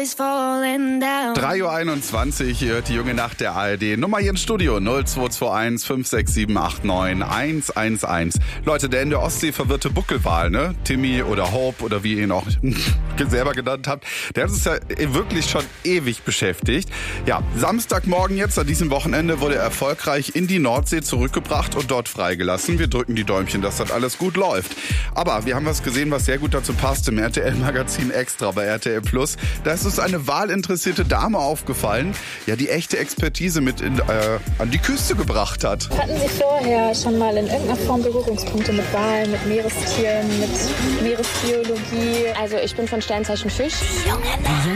is falling down. 3:21 Uhr, ihr hört die junge Nacht der ARD. Nummer hier im Studio 0221 567 89 111. Leute, der in der Ostsee verwirrte Buckelwal, ne? Timmy oder Hope oder wie ihr ihn auch selber genannt habt, der hat uns ja wirklich schon ewig beschäftigt. Ja, Samstagmorgen jetzt an diesem Wochenende wurde er erfolgreich in die Nordsee zurückgebracht und dort freigelassen. Wir drücken die Däumchen, dass das alles gut läuft. Aber wir haben was gesehen, was sehr gut dazu passt im RTL-Magazin Extra bei RTL Plus. Da ist uns eine wahlinteressierte Dame aufgefallen, ja, die echte Expertise mit an die Küste gebracht hat. Hatten Sie vorher schon mal in irgendeiner Form Berührungspunkte mit Walen, mit Meerestieren, mit Meeresbiologie? Also ich bin von Sternzeichen Fisch. Die junge